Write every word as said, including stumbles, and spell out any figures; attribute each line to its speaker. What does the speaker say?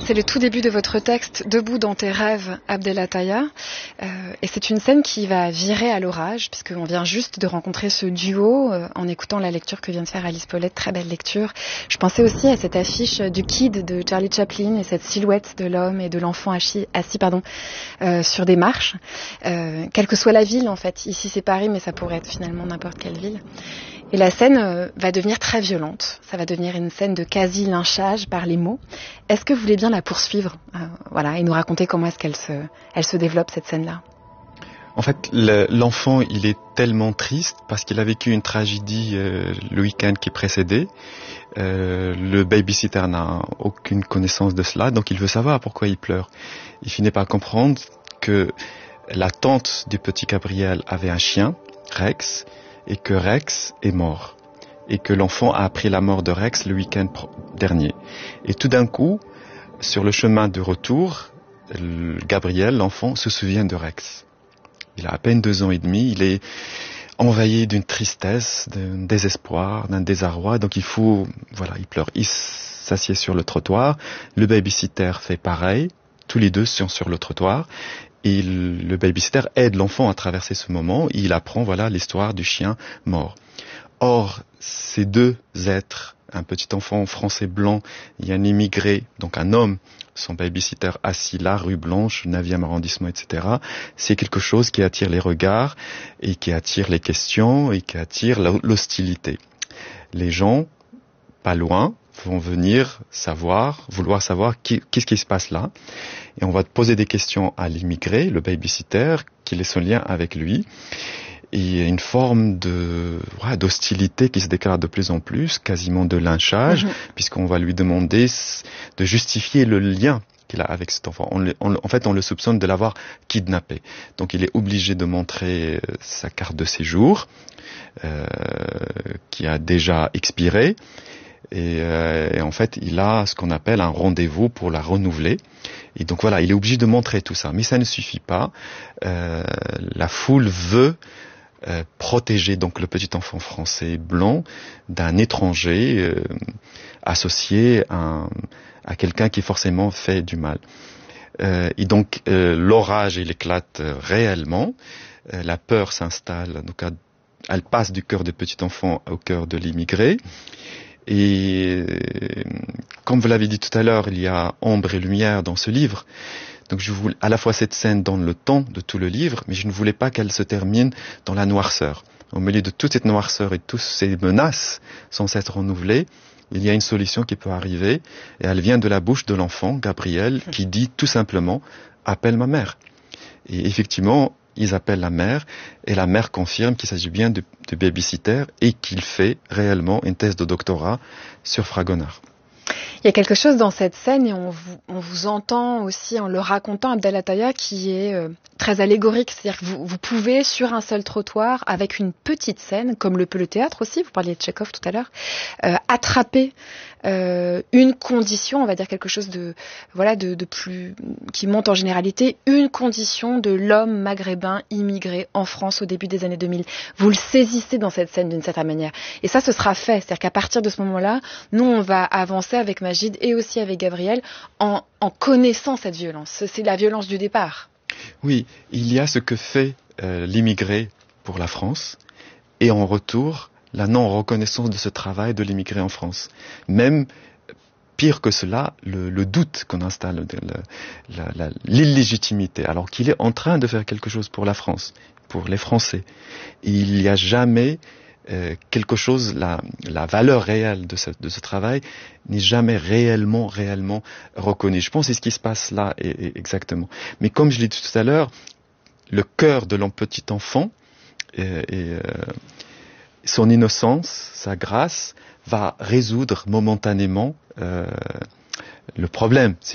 Speaker 1: C'est le tout début de votre texte, Debout dans tes rêves, Abdelataya. Euh, et c'est une scène qui va virer à l'orage, puisqu'on vient juste de rencontrer ce duo euh, en écoutant la lecture que vient de faire Alice Paulette. Très belle lecture. Je pensais aussi à cette affiche du Kid de Charlie Chaplin et cette silhouette de l'homme et de l'enfant assis, assis pardon, euh, sur des marches. Euh, quelle que soit la ville, en fait. Ici, c'est Paris, mais ça pourrait être finalement n'importe quelle ville. Et la scène euh, va devenir très violente. Ça va devenir une scène de quasi-lynchage par les mots. Est-ce que vous voulez bien la poursuivre euh, voilà, et nous raconter comment est-ce qu'elle se, elle se développe, cette scène-là?
Speaker 2: En fait, le, l'enfant, il est tellement triste parce qu'il a vécu une tragédie euh, le week-end qui précédait. Euh, le babysitter n'a aucune connaissance de cela, donc il veut savoir pourquoi il pleure. Il finit par comprendre que la tante du petit Gabriel avait un chien, Rex, et que Rex est mort. Et que l'enfant a appris la mort de Rex le week-end dernier. Et tout d'un coup, sur le chemin de retour, Gabriel, l'enfant, se souvient de Rex. Il a à peine deux ans et demi, il est envahi d'une tristesse, d'un désespoir, d'un désarroi, donc il faut, voilà, il pleure. Il s'assied sur le trottoir, le babysitter fait pareil, tous les deux sont sur le trottoir, et le babysitter aide l'enfant à traverser ce moment, et il apprend, voilà, l'histoire du chien mort. Or, ces deux êtres, un petit enfant français blanc et un immigré, donc un homme, son babysitter assis là, rue Blanche, neuvième arrondissement, et cetera, c'est quelque chose qui attire les regards et qui attire les questions et qui attire l'hostilité. Les gens, pas loin, vont venir savoir, vouloir savoir qui, qu'est-ce qui se passe là. Et on va poser des questions à l'immigré, le babysitter, quel est son lien avec lui. Et une forme de ouais, d'hostilité qui se déclare de plus en plus, quasiment de lynchage, mmh. puisqu'on va lui demander de justifier le lien qu'il a avec cet enfant. On le, on, en fait, on le soupçonne de l'avoir kidnappé. Donc, il est obligé de montrer sa carte de séjour, euh, qui a déjà expiré. Et, euh, et en fait, il a ce qu'on appelle un rendez-vous pour la renouveler. Et donc voilà, il est obligé de montrer tout ça. Mais ça ne suffit pas. Euh, la foule veut Euh, protéger donc le petit enfant français blanc d'un étranger euh, associé à, à quelqu'un qui forcément fait du mal. Euh, et donc euh, l'orage il éclate réellement, euh, la peur s'installe, donc elle passe du cœur du petit enfant au cœur de l'immigré. Et euh, comme vous l'avez dit tout à l'heure, il y a ombre et lumière dans ce livre. Donc je voulais à la fois cette scène donne le temps de tout le livre, mais je ne voulais pas qu'elle se termine dans la noirceur. Au milieu de toute cette noirceur et toutes ces menaces sans s'être renouvelées, il y a une solution qui peut arriver, et elle vient de la bouche de l'enfant, Gabriel, qui dit tout simplement « appelle ma mère ». Et effectivement, ils appellent la mère, et la mère confirme qu'il s'agit bien de, de babysitter et qu'il fait réellement une thèse de doctorat sur Fragonard.
Speaker 1: Il y a quelque chose dans cette scène, et on vous, on vous entend aussi en le racontant, Abdelataya, qui est euh, très allégorique. C'est-à-dire que vous, vous pouvez, sur un seul trottoir, avec une petite scène, comme le peut le théâtre aussi, vous parliez de Tchekhov tout à l'heure, euh, attraper euh, une condition, on va dire quelque chose de, voilà, de, de plus, qui monte en généralité, une condition de l'homme maghrébin immigré en France au début des années deux mille. Vous le saisissez dans cette scène d'une certaine manière. Et ça, ce sera fait. C'est-à-dire qu'à partir de ce moment-là, nous, on va avancer avec Magid et aussi avec Gabriel en, en connaissant cette violence. C'est la violence du départ.
Speaker 2: Oui, il y a ce que fait euh, l'immigré pour la France et en retour, la non-reconnaissance de ce travail de l'immigré en France. Même pire que cela, le, le doute qu'on installe, le, la, la, l'illégitimité, alors qu'il est en train de faire quelque chose pour la France, pour les Français. Et il n'y a jamais euh, quelque chose, la, la valeur réelle de ce, de ce travail n'est jamais réellement, réellement reconnue. Je pense que c'est ce qui se passe là et, et exactement. Mais comme je l'ai dit tout à l'heure, le cœur de l'en petit enfant et, et euh, son innocence, sa grâce, va résoudre momentanément euh, le problème.